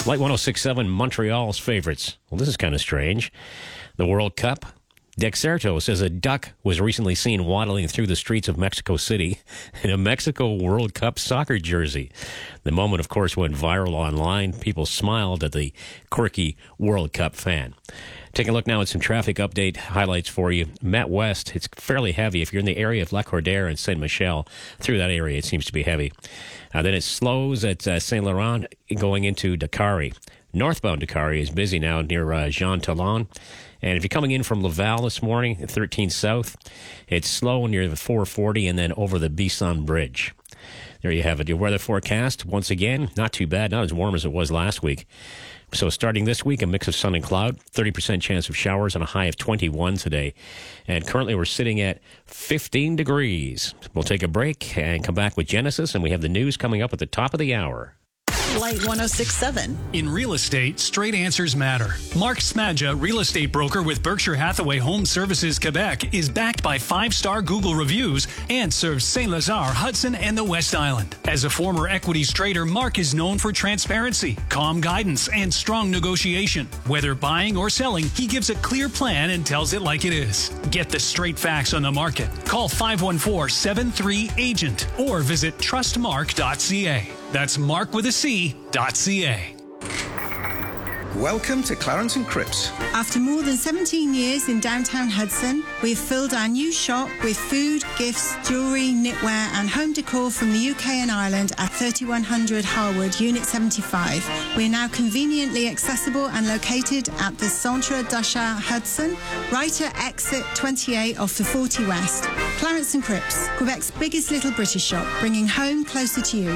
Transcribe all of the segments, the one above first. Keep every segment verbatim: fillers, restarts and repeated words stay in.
Light one oh six point seven, Montreal's favorites. Well, this is kind of strange. The World Cup. Dexerto says a duck was recently seen waddling through the streets of Mexico City in a Mexico World Cup soccer jersey. The moment, of course, went viral online. People smiled at the quirky World Cup fan. Take a look now at some traffic update highlights for you. Met West, it's fairly heavy. If you're in the area of La Cordère and Saint Michel, through that area, it seems to be heavy. Uh, then it slows at uh, Saint Laurent going into Dakari. Northbound Dakari is busy now near uh, Jean Talon. And if you're coming in from Laval this morning, thirteen South, it's slow near the four forty and then over the Bisson Bridge. There you have it. Your weather forecast, once again, not too bad, not as warm as it was last week. So starting this week, a mix of sun and cloud, thirty percent chance of showers and a high of twenty-one today. And currently we're sitting at fifteen degrees. We'll take a break and come back with Genesis, and we have the news coming up at the top of the hour. Light one oh six point seven. In real estate, straight answers matter. Mark Smadja, real estate broker with Berkshire Hathaway Home Services Quebec, is backed by five-star Google reviews and serves Saint-Lazare, Hudson, and the West Island. As a former equities trader, Mark is known for transparency, calm guidance, and strong negotiation. Whether buying or selling, he gives a clear plan and tells it like it is. Get the straight facts on the market. Call five one four, seven three, agent or visit trust mark dot c a. That's Mark with a C, dot C-A. Welcome to Clarence and Cripps. After more than seventeen years in downtown Hudson, we've filled our new shop with food, gifts, jewellery, knitwear and home decor from the U K and Ireland at thirty-one hundred Harwood, Unit seventy-five. We're now conveniently accessible and located at the Centre d'Achat Hudson, right at exit twenty-eight off the forty West. Clarence and Cripps, Quebec's biggest little British shop, bringing home closer to you.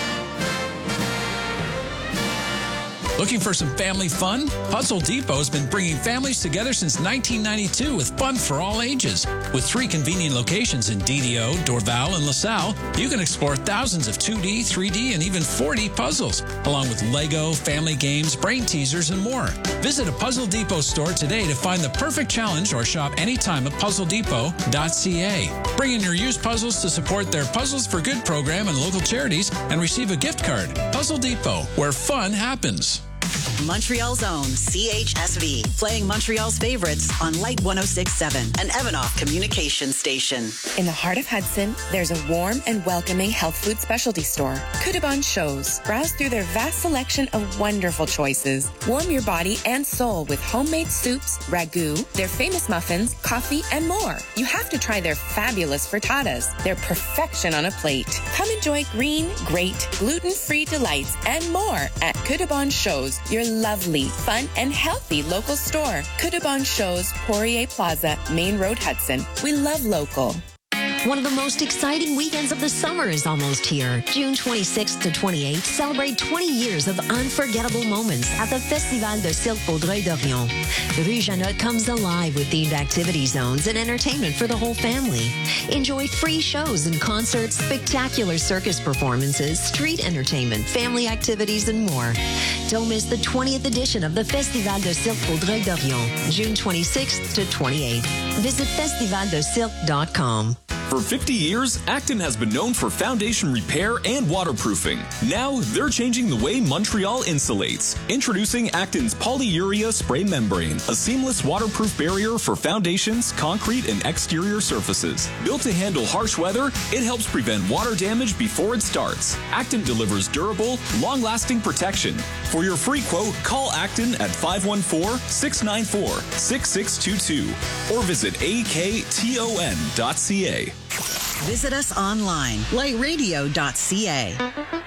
Looking for some family fun? Puzzle Depot has been bringing families together since nineteen ninety-two with fun for all ages. With three convenient locations in D D O, Dorval, and LaSalle, you can explore thousands of two D, three D, and even four D puzzles, along with Lego, family games, brain teasers, and more. Visit a Puzzle Depot store today to find the perfect challenge or shop anytime at puzzle depot dot c a. Bring in your used puzzles to support their Puzzles for Good program and local charities and receive a gift card. Puzzle Depot, where fun happens. Montreal's own C H S V, playing Montreal's favorites on Light one oh six point seven, an Evanoff communication station. In the heart of Hudson, there's a warm and welcoming health food specialty store, Kudabon Shows. Browse through their vast selection of wonderful choices. Warm your body and soul with homemade soups, ragu, their famous muffins, coffee, and more. You have to try their fabulous frittatas. They're perfection on a plate. Come enjoy green, great, gluten-free delights and more at Kudabon Shows, your lovely, fun, and healthy local store. Kudabon Shows, Poirier Plaza, Main Road, Hudson. We love local. One of the most exciting weekends of the summer is almost here. June twenty-sixth to twenty-eighth, celebrate twenty years of unforgettable moments at the Festival de Cirque Vaudreuil-Dorion. Rue Jeannot comes alive with themed activity zones and entertainment for the whole family. Enjoy free shows and concerts, spectacular circus performances, street entertainment, family activities, and more. Don't miss the twentieth edition of the Festival de Cirque Vaudreuil-Dorion, June twenty-sixth to twenty-eighth. Visit festival de cirque dot com. For fifty years, Acton has been known for foundation repair and waterproofing. Now, they're changing the way Montreal insulates. Introducing Acton's Polyurea Spray Membrane, a seamless waterproof barrier for foundations, concrete, and exterior surfaces. Built to handle harsh weather, it helps prevent water damage before it starts. Acton delivers durable, long-lasting protection. For your free quote, call Acton at five one four, six nine four, six six two two or visit A K T O N dot C A. Visit us online, light radio dot c a.